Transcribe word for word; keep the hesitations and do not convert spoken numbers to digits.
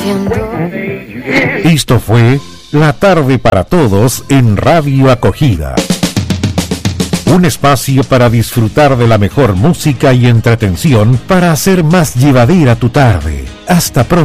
Esto fue La Tarde para Todos en Radio Acogida. Un espacio para disfrutar de la mejor música y entretención para hacer más llevadera tu tarde. Hasta pronto.